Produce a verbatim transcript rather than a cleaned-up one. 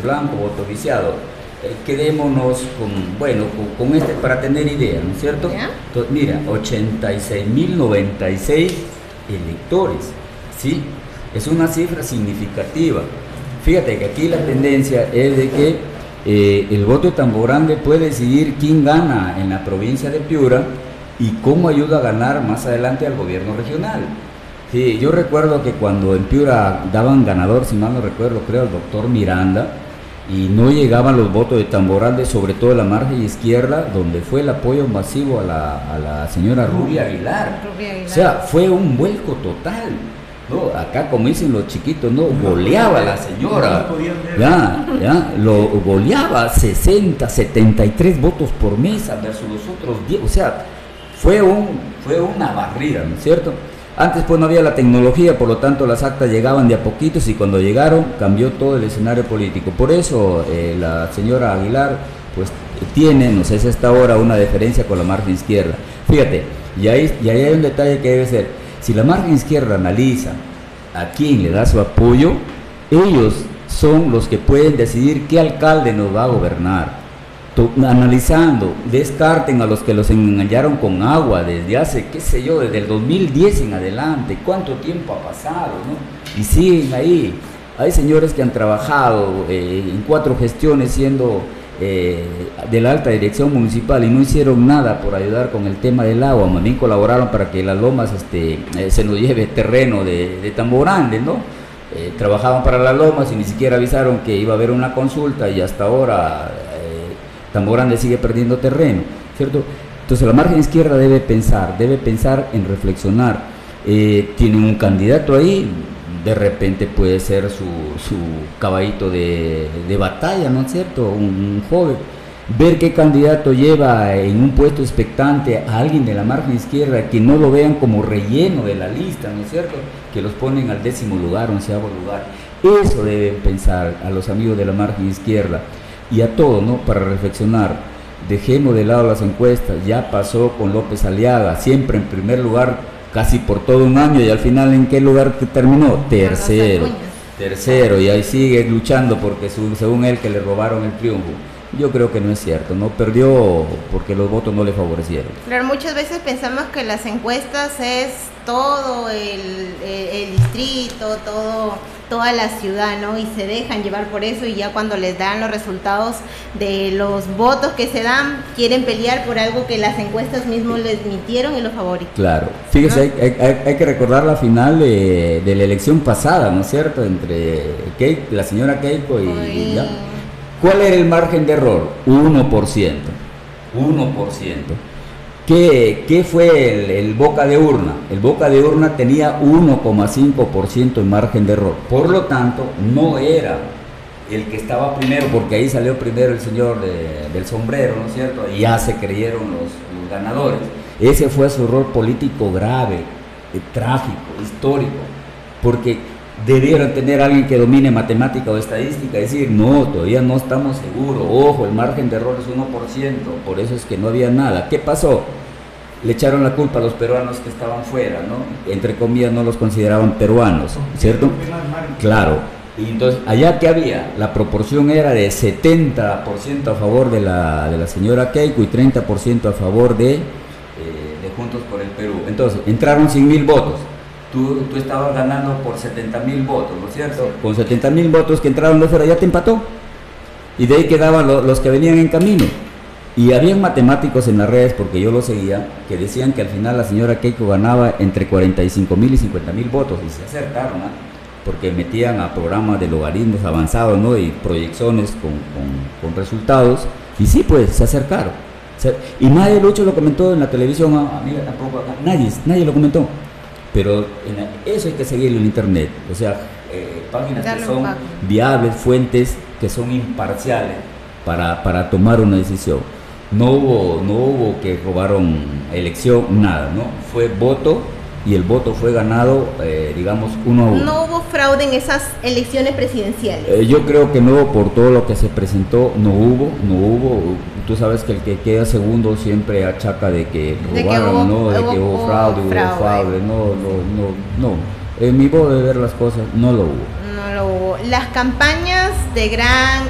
en blanco, voto viciado. Eh, quedémonos con, bueno, con, con este para tener idea, ¿no es cierto? Entonces, mira, ochenta y seis mil noventa y seis electores, ¿sí? Es una cifra significativa. Fíjate que aquí la tendencia es de que eh, el voto de Tambo Grande puede decidir quién gana en la provincia de Piura y cómo ayuda a ganar más adelante al gobierno regional. Sí, yo recuerdo que cuando en Piura daban ganador, si mal no recuerdo, creo, al doctor Miranda, y no llegaban los votos de Tambo Grande, sobre todo en la margen izquierda, donde fue el apoyo masivo a la, a la señora Rubia Aguilar. Rubia Aguilar. O sea, fue un vuelco total. ¿No? Acá, como dicen los chiquitos, no, goleaba a la señora, ya, ya, lo goleaba sesenta, setenta y tres votos por mesa versus los otros diez, o sea, fue, un, fue una barrida, ¿no es cierto? Antes pues no había la tecnología, por lo tanto las actas llegaban de a poquitos y cuando llegaron cambió todo el escenario político. Por eso eh, la señora Aguilar pues tiene, no sé si hasta ahora, una diferencia con la margen izquierda. Fíjate, y ahí, y ahí hay un detalle que debe ser, si la margen izquierda analiza a quién le da su apoyo, ellos son los que pueden decidir qué alcalde nos va a gobernar. Analizando, descarten a los que los engañaron con agua desde hace, qué sé yo, desde el dos mil diez en adelante, cuánto tiempo ha pasado, ¿no? Y siguen ahí. Hay señores que han trabajado eh, en cuatro gestiones siendo eh, de la alta dirección municipal y no hicieron nada por ayudar con el tema del agua, más bien colaboraron para que las lomas este, eh, se nos lleve terreno de, de Tambo Grande, ¿no? Eh, trabajaban para las lomas y ni siquiera avisaron que iba a haber una consulta y hasta ahora Tambo Grande sigue perdiendo terreno, ¿cierto? Entonces la margen izquierda debe pensar, debe pensar en reflexionar. Eh, tienen un candidato ahí, de repente puede ser su, su caballito de, de batalla, ¿no es cierto? Un, un joven. Ver qué candidato lleva en un puesto expectante a alguien de la margen izquierda, que no lo vean como relleno de la lista, ¿no es cierto? Que los ponen al décimo lugar, onceavo lugar. Eso deben pensar a los amigos de la margen izquierda. Y a todo, ¿no? Para reflexionar, dejemos de lado las encuestas, ya pasó con López Aliaga, siempre en primer lugar, casi por todo un año, y al final, ¿en qué lugar terminó? Tercero, tercero, y ahí sigue luchando porque su, según él que le robaron el triunfo. Yo creo que no es cierto, no perdió porque los votos no le favorecieron. Claro, muchas veces pensamos que las encuestas es todo el, el, el distrito, todo, toda la ciudad, ¿no? Y se dejan llevar por eso y ya cuando les dan los resultados de los votos que se dan, quieren pelear por algo que las encuestas mismos les mintieron y lo favorecen. Claro, fíjese, ¿no? hay, hay, hay que recordar la final de, de la elección pasada, ¿no es cierto? Entre Keiko, la señora Keiko y... y ya. ¿Cuál era el margen de error? uno por ciento. uno por ciento. ¿Qué, qué fue el, el boca de urna? El boca de urna tenía uno coma cinco por ciento en margen de error. Por lo tanto, no era el que estaba primero, porque ahí salió primero el señor de, del sombrero, ¿no es cierto? Y ya se creyeron los, los ganadores. Ese fue su error político grave, eh, trágico, histórico, porque debieron tener alguien que domine matemática o estadística, decir, no, todavía no estamos seguros, ojo, el margen de error es uno por ciento, por eso es que no había nada. ¿Qué pasó? Le echaron la culpa a los peruanos que estaban fuera, ¿no? Entre comillas no los consideraban peruanos, ¿cierto? Claro, y entonces, allá que había, la proporción era de setenta por ciento a favor de la, de la señora Keiko y treinta por ciento a favor de, eh, de Juntos por el Perú. Entonces, entraron cien mil votos. Tú, tú estabas ganando por setenta mil votos, ¿no es cierto? Sí. Con setenta mil votos que entraron de fuera ya te empató. Y de ahí quedaban lo, los que venían en camino. Y habían matemáticos en las redes, porque yo lo seguía, que decían que al final la señora Keiko ganaba entre cuarenta y cinco mil y cincuenta mil votos. Y se acercaron, ¿no? Porque metían a programas de logaritmos avanzados, ¿no? Y proyecciones con, con, con resultados. Y sí, pues, se acercaron. Se, y nadie, Lucho, lo comentó en la televisión, a mí tampoco acá. Nadie, nadie lo comentó. Pero en eso hay que seguirlo en internet, o sea, eh, páginas Darle que son viables, fuentes que son imparciales para, para tomar una decisión. No hubo, no hubo que robaron elección, nada, ¿no? Fue voto y el voto fue ganado, eh, digamos, uno a uno. No hubo fraude en esas elecciones presidenciales. Eh, yo creo que no, por todo lo que se presentó, no hubo, no hubo. Tú sabes que el que queda segundo siempre achaca de que robaron, ¿no? De que hubo fraude, hubo fraude, no, no, no, no. En mi modo de ver las cosas, no lo hubo. No lo hubo. Las campañas de gran